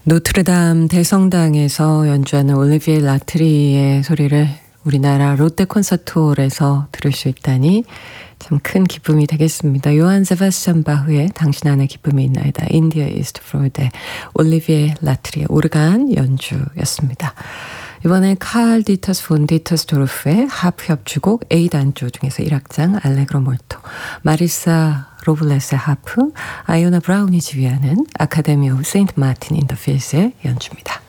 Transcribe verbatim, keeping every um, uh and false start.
노트르담 대성당에서 연주하는 올리비에 라트리의 소리를 우리나라 롯데 콘서트홀에서 들을 수 있다니 참 큰 기쁨이 되겠습니다. 요한 세바스찬 바흐의 당신 안에 기쁨이 있나이다. 인디어 이스트 프로데 올리비에 라트리의 오르간 연주였습니다. 이번에 칼 디터스 폰 디터스도르프의 하프 협주곡 A 단조 중에서 일 악장 알레그로 몰토, 마리사 로블레스의 하프, 아이오나 브라운이 지휘하는 아카데미 오브 세인트 마틴 인 더 필스의 연주입니다.